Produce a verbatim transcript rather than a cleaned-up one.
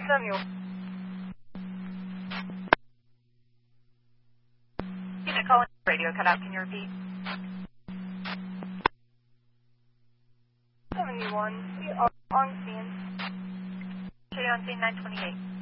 Samuel. Unit calling radio cut out. Can you repeat? seventy-one. We are on scene. Okay, on scene nine twenty-eight.